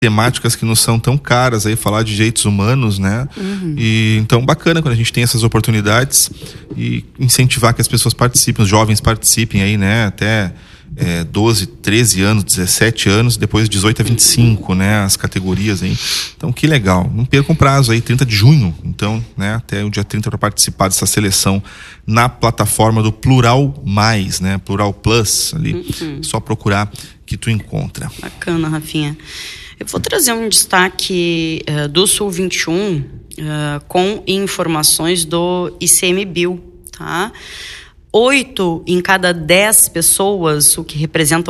temáticas que não são tão caras aí, falar de direitos humanos, né? E então bacana quando a gente tem essas oportunidades e incentivar que as pessoas participem, os jovens participem aí, né? Até 12, 13 anos, 17 anos, depois 18 a 25, né? As categorias aí. Então, que legal. Não percam prazo aí, 30 de junho. Então, né? Até o dia 30 para participar dessa seleção na plataforma do Plural Mais, né? Plural Plus ali. Só procurar que tu encontra. Bacana, Rafinha. Eu vou trazer um destaque do Sul 21 com informações do ICMBio, tá? 8 em cada 10 pessoas, o que representa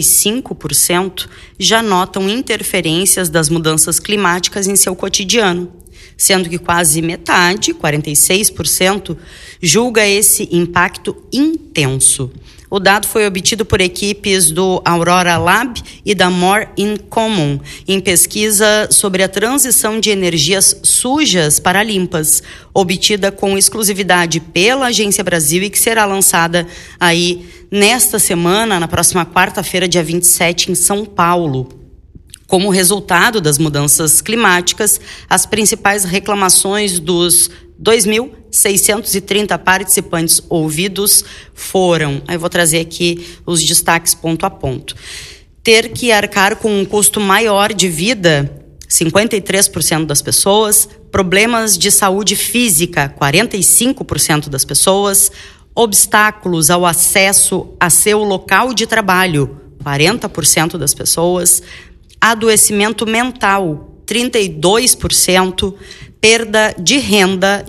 85%, já notam interferências das mudanças climáticas em seu cotidiano, sendo que quase metade, 46%, julga esse impacto intenso. O dado foi obtido por equipes do Aurora Lab e da More in Common, em pesquisa sobre a transição de energias sujas para limpas, obtida com exclusividade pela Agência Brasil e que será lançada aí nesta semana, na próxima quarta-feira, dia 27, em São Paulo. Como resultado das mudanças climáticas, as principais reclamações dos 2.630 participantes ouvidos foram, eu vou trazer aqui os destaques ponto a ponto. Ter que arcar com um custo maior de vida, 53% das pessoas. Problemas de saúde física, 45% das pessoas. Obstáculos ao acesso a seu local de trabalho, 40% das pessoas. Adoecimento mental, 32%. Perda de renda,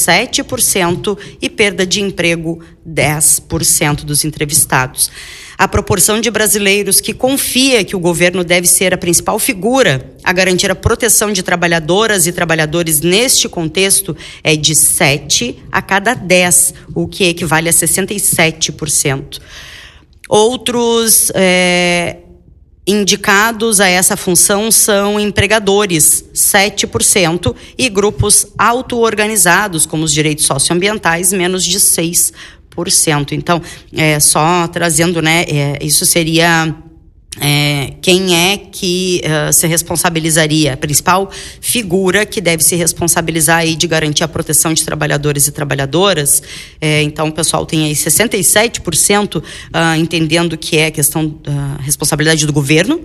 17%, e perda de emprego, 10% dos entrevistados. A proporção de brasileiros que confia que o governo deve ser a principal figura a garantir a proteção de trabalhadoras e trabalhadores neste contexto é de 7 a cada 10, o que equivale a 67%. Outros indicados a essa função são empregadores, 7%, e grupos auto-organizados, como os direitos socioambientais, menos de 6%. Então, só trazendo, né, isso seria quem é que se responsabilizaria, a principal figura que deve se responsabilizar aí de garantir a proteção de trabalhadores e trabalhadoras. Então o pessoal tem aí 67% entendendo que é questão da responsabilidade do governo.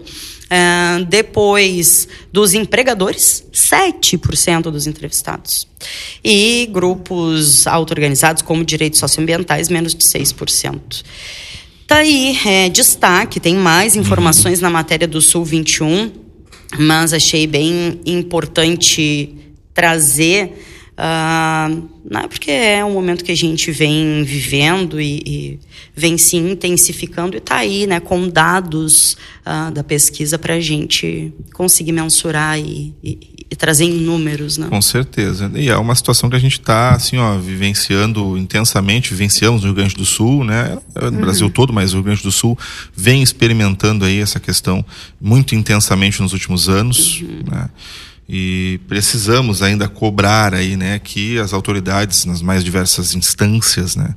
Depois dos empregadores, 7% dos entrevistados. E grupos auto-organizados como direitos socioambientais, menos de 6%. Tá aí, destaque, tem mais informações na matéria do Sul 21, mas achei bem importante trazer, porque é um momento que a gente vem vivendo e vem se intensificando, e tá aí, né, com dados da pesquisa para a gente conseguir mensurar e trazer em números, né? Com certeza. E é uma situação que a gente está, assim, vivenciando intensamente, vivenciamos no Rio Grande do Sul, né? No Brasil todo, mas o Rio Grande do Sul vem experimentando aí essa questão muito intensamente nos últimos anos, né? E precisamos ainda cobrar aí, né, que as autoridades nas mais diversas instâncias, né,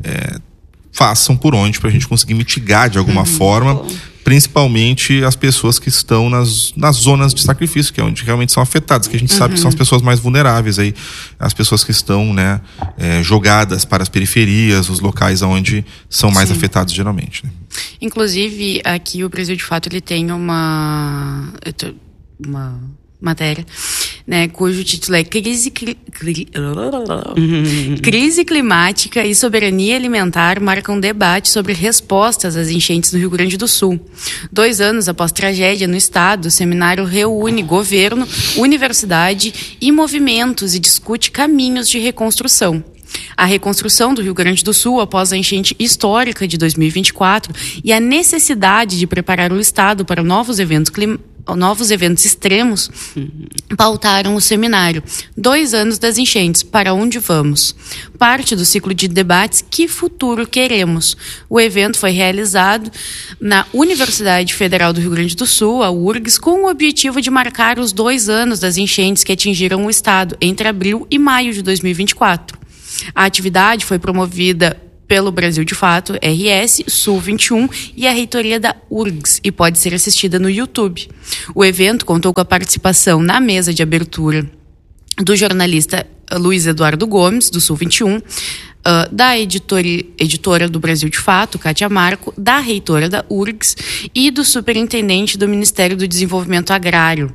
façam por onde para a gente conseguir mitigar de alguma forma, principalmente as pessoas que estão nas zonas de sacrifício, que é onde realmente são afetadas, que a gente sabe que são as pessoas mais vulneráveis aí, as pessoas que estão, né, jogadas para as periferias, os locais onde são mais afetados geralmente, né? Inclusive, aqui o Brasil de Fato ele tem uma matéria, né, cujo título é Crise climática e soberania alimentar marcam debate sobre respostas às enchentes no Rio Grande do Sul. 2 anos após tragédia no estado, o seminário reúne governo, universidade e movimentos e discute caminhos de reconstrução. A reconstrução do Rio Grande do Sul após a enchente histórica de 2024 e a necessidade de preparar o estado para novos eventos extremos pautaram o seminário. 2 anos das enchentes, para onde vamos? Parte do ciclo de debates Que Futuro Queremos? O evento foi realizado na Universidade Federal do Rio Grande do Sul, a URGS, com o objetivo de marcar os 2 anos das enchentes que atingiram o estado entre abril e maio de 2024. A atividade foi promovida pelo Brasil de Fato, RS, Sul 21 e a reitoria da URGS, e pode ser assistida no YouTube. O evento contou com a participação na mesa de abertura do jornalista Luiz Eduardo Gomes, do Sul 21, da editora do Brasil de Fato, Kátia Marco, da reitora da URGS e do superintendente do Ministério do Desenvolvimento Agrário,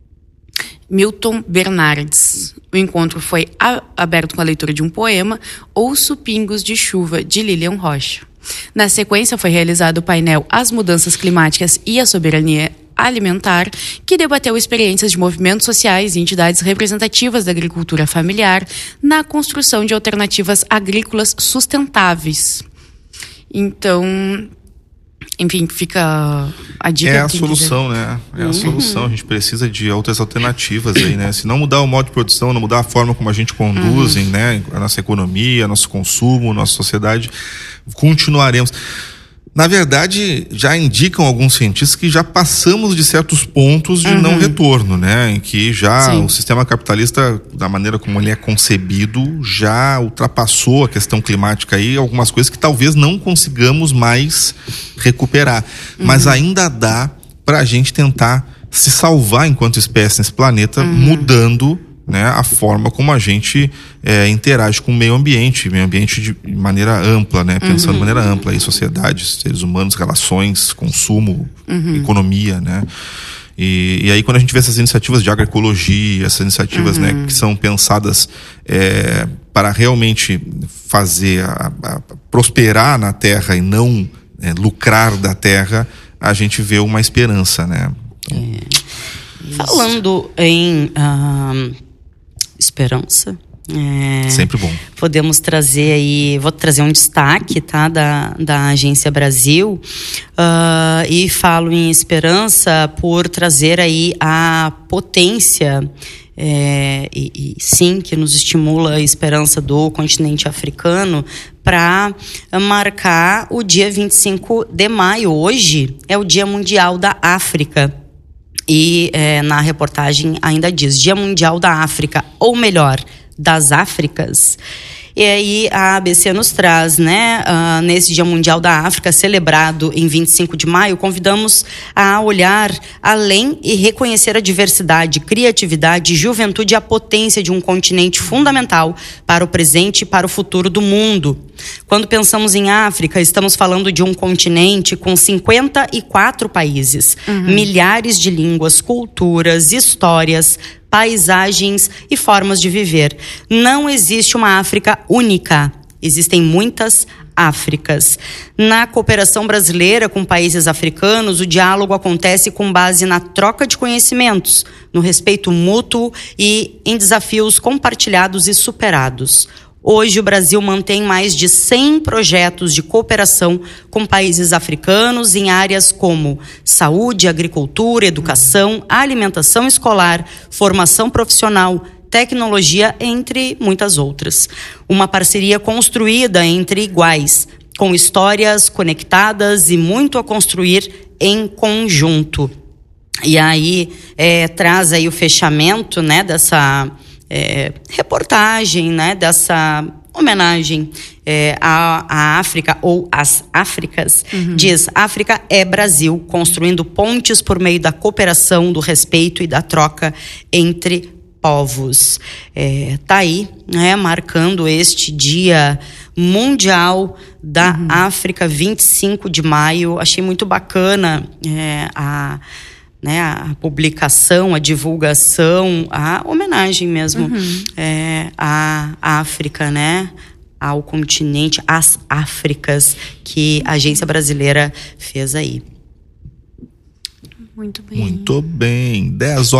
Milton Bernardes. O encontro foi aberto com a leitura de um poema, Ouço Pingos de Chuva, de Lilian Rocha. Na sequência, foi realizado o painel As Mudanças Climáticas e a Soberania Alimentar, que debateu experiências de movimentos sociais e entidades representativas da agricultura familiar na construção de alternativas agrícolas sustentáveis. Então, enfim, fica a dica. É a solução, né? É a solução. A gente precisa de outras alternativas aí, né? Se não mudar o modo de produção, não mudar a forma como a gente conduz, né? A nossa economia, nosso consumo, nossa sociedade, continuaremos. Na verdade, já indicam alguns cientistas que já passamos de certos pontos de não retorno, né? Em que já o sistema capitalista, da maneira como ele é concebido, já ultrapassou a questão climática aí, algumas coisas que talvez não consigamos mais recuperar. Mas ainda dá pra gente tentar se salvar enquanto espécie nesse planeta, mudando, né, a forma como a gente interage com o meio ambiente de maneira ampla, né, pensando de maneira ampla, aí, sociedade, seres humanos, relações, consumo, economia, né, e aí quando a gente vê essas iniciativas de agroecologia, essas iniciativas, né, que são pensadas para realmente fazer prosperar na terra e não lucrar da terra, a gente vê uma esperança, né. Então, falando em esperança, sempre bom. Podemos trazer aí, vou trazer um destaque, tá, da Agência Brasil, e falo em esperança por trazer aí a potência, e sim, que nos estimula a esperança do continente africano para marcar o dia 25 de maio. Hoje é o Dia Mundial da África. E na reportagem ainda diz Dia Mundial da África, ou melhor, das Áfricas. E aí a ABC nos traz, né, nesse Dia Mundial da África, celebrado em 25 de maio, convidamos a olhar além e reconhecer a diversidade, criatividade, juventude e a potência de um continente fundamental para o presente e para o futuro do mundo. Quando pensamos em África, estamos falando de um continente com 54 países, milhares de línguas, culturas, histórias, paisagens e formas de viver. Não existe uma África única. Existem muitas Áfricas. Na cooperação brasileira com países africanos, o diálogo acontece com base na troca de conhecimentos, no respeito mútuo e em desafios compartilhados e superados. Hoje, o Brasil mantém mais de 100 projetos de cooperação com países africanos em áreas como saúde, agricultura, educação, alimentação escolar, formação profissional, tecnologia, entre muitas outras. Uma parceria construída entre iguais, com histórias conectadas e muito a construir em conjunto. E aí, traz aí o fechamento, né, dessa reportagem, né, dessa homenagem à África ou às Áfricas. Diz: África é Brasil, construindo pontes por meio da cooperação, do respeito e da troca entre povos. Tá aí, né, marcando este Dia Mundial da África, 25 de maio. Achei muito bacana a publicação, a divulgação, a homenagem mesmo à África, né? Ao continente, às Áfricas, que a agência brasileira fez aí. Muito bem. Muito bem.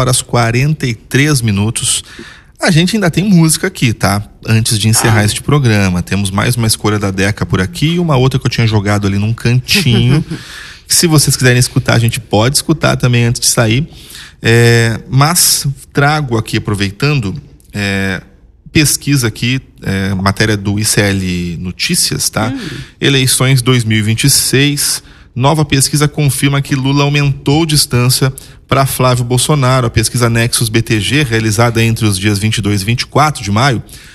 10h43. A gente ainda tem música aqui, tá? Antes de encerrar este programa. Temos mais uma escolha da Deca por aqui e uma outra que eu tinha jogado ali num cantinho. Se vocês quiserem escutar, a gente pode escutar também antes de sair. Mas trago aqui, aproveitando, pesquisa aqui, matéria do ICL Notícias, tá? Eleições 2026. Nova pesquisa confirma que Lula aumentou distância para Flávio Bolsonaro. A pesquisa Nexus BTG, realizada entre os dias 22 e 24 de maio,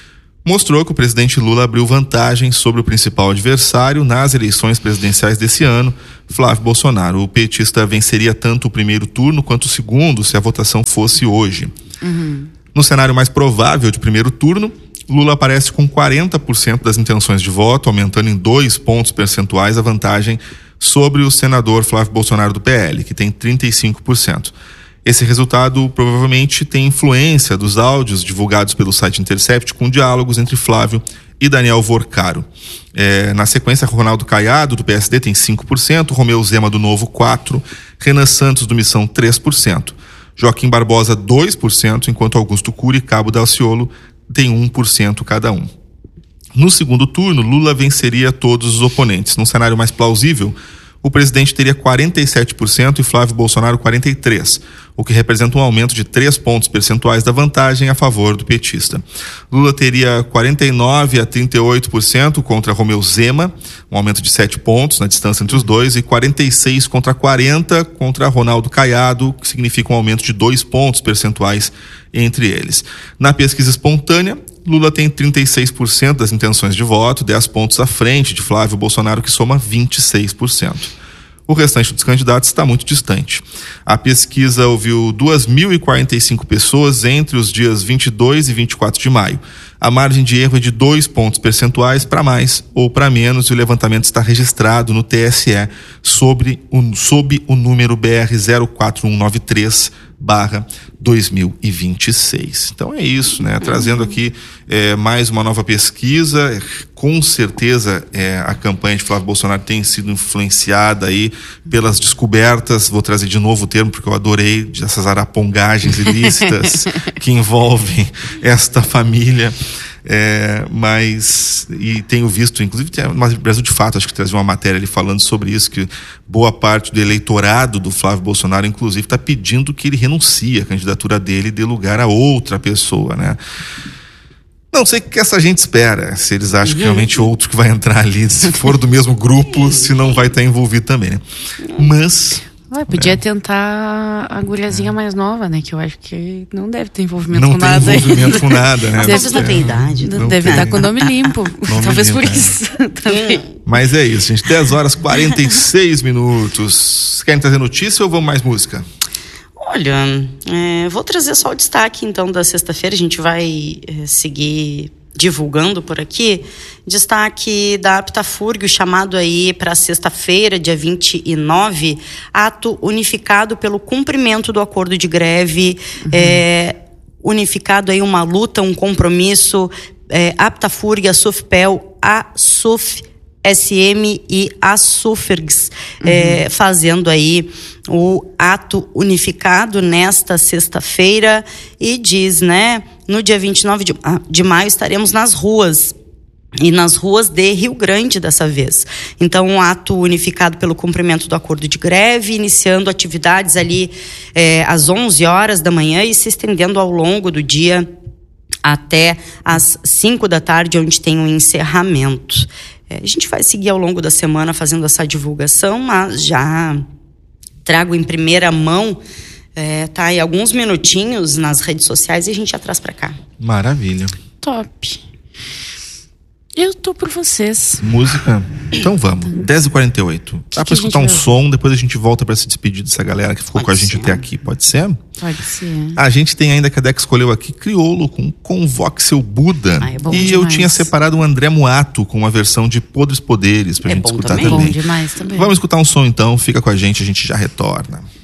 mostrou que o presidente Lula abriu vantagem sobre o principal adversário nas eleições presidenciais desse ano, Flávio Bolsonaro. O petista venceria tanto o primeiro turno quanto o segundo se a votação fosse hoje. No cenário mais provável de primeiro turno, Lula aparece com 40% das intenções de voto, aumentando em 2 pontos percentuais a vantagem sobre o senador Flávio Bolsonaro do PL, que tem 35%. Esse resultado provavelmente tem influência dos áudios divulgados pelo site Intercept com diálogos entre Flávio e Daniel Vorcaro. Na sequência, Ronaldo Caiado, do PSD, tem 5%, Romeu Zema, do Novo, 4%, Renan Santos, do Missão, 3%, Joaquim Barbosa, 2%, enquanto Augusto Cury e Cabo Daciolo tem 1% cada um. No segundo turno, Lula venceria todos os oponentes. Num cenário mais plausível, o presidente teria 47% e Flávio Bolsonaro 43%, o que representa um aumento de 3 pontos percentuais da vantagem a favor do petista. Lula teria 49% a 38% contra Romeu Zema, um aumento de 7 pontos na distância entre os dois, e 46% contra 40% contra Ronaldo Caiado, que significa um aumento de 2 pontos percentuais entre eles. Na pesquisa espontânea, Lula tem 36% das intenções de voto, 10 pontos à frente de Flávio Bolsonaro, que soma 26%. O restante dos candidatos está muito distante. A pesquisa ouviu 2.045 pessoas entre os dias 22 e 24 de maio. A margem de erro é de 2 pontos percentuais para mais ou para menos, e o levantamento está registrado no TSE sob o número BR 04193/2026. Então é isso, né? Trazendo aqui mais uma nova pesquisa. Com certeza a campanha de Flávio Bolsonaro tem sido influenciada aí pelas descobertas, vou trazer de novo o termo porque eu adorei, dessas arapongagens ilícitas que envolvem esta família. E tenho visto, inclusive, mas o Brasil de Fato, acho que trazia uma matéria ali falando sobre isso, que boa parte do eleitorado do Flávio Bolsonaro, inclusive, está pedindo que ele renuncie à candidatura dele e dê lugar a outra pessoa, né? Não sei o que essa gente espera, se eles acham que realmente outro que vai entrar ali, se for do mesmo grupo, se não vai estar envolvido também, né? Mas... podia tentar a guriazinha mais nova, né? Que eu acho que não deve ter envolvimento com nada. Não tem envolvimento com nada, né? Às vezes não tem idade. Deve estar com o nome limpo. Talvez por isso. Mas é isso, gente. 10h46. Vocês querem trazer notícia ou vamos mais música? Olha, vou trazer só o destaque, então, da sexta-feira. A gente vai seguir divulgando por aqui. Destaque da Aptafurg, chamado aí para sexta-feira, dia 29, ato unificado pelo cumprimento do acordo de greve, unificado aí uma luta, um compromisso, Aptafurg, a SUFPEL, a SUF, SM e a SUFERGS, fazendo aí o ato unificado nesta sexta-feira, e diz, né, no dia 29 de maio estaremos nas ruas, e nas ruas de Rio Grande dessa vez. Então, um ato unificado pelo cumprimento do acordo de greve, iniciando atividades ali às 11 horas da manhã e se estendendo ao longo do dia até às 5 da tarde, onde tem um encerramento. A gente vai seguir ao longo da semana fazendo essa divulgação, mas já trago em primeira mão, tá aí alguns minutinhos nas redes sociais e a gente já traz para cá. Maravilha. Top. Eu tô por vocês. Música? Então vamos. 10h48. Dá pra escutar um som, depois a gente volta pra se despedir dessa galera que ficou com a gente até aqui. Pode ser? Pode ser. A gente tem ainda, que a Deca escolheu aqui, Criolo com Convoque Seu Buda. É bom e demais. Eu tinha separado o André Muato com uma versão de Podres Poderes pra gente escutar também. Bom demais também. Vamos escutar um som então, fica com a gente já retorna.